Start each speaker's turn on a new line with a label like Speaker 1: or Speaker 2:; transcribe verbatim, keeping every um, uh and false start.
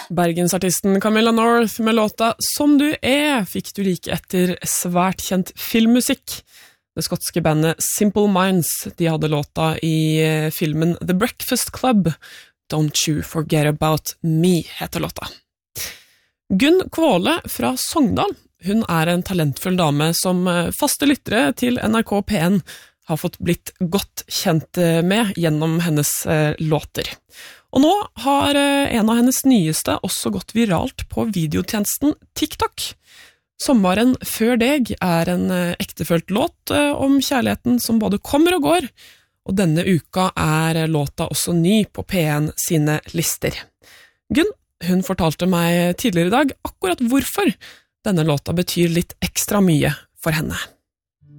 Speaker 1: Bergensartisten Camilla North med låta Som du er fikk du like etter svært kjent filmmusikk. Det skotske bandet Simple Minds, de hadde låta i filmen The Breakfast Club. Don't You Forget About Me heter låta. Gunn Kvåle fra Sogndal, hun er en talentfull dame som faste lyttere til N R K P N har fått blitt godt kjent med gjennom hennes låter. Og nå har en av hennes nyeste også gått viralt på videotjenesten TikTok. Sommeren før deg er en ektefølt låt om kjærligheten som både kommer og går, og denne uka er låta også ny på P N sine lister. Gunn, hun fortalte meg tidligere i dag akkurat hvorfor denne låta betyr litt ekstra mye for henne.